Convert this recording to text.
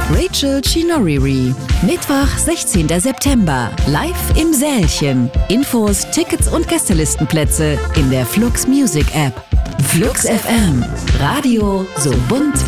Rachel Chinoriri. Mittwoch, 16. September. Live im Sälchen. Infos, Tickets und Gästelistenplätze in der Flux Music App. Flux FM. Radio so bunt